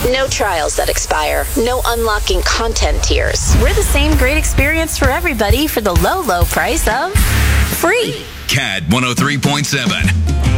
No trials that expire. No unlocking content tiers. We're the same great experience for everybody for the low, low price of free. CAD 103.7.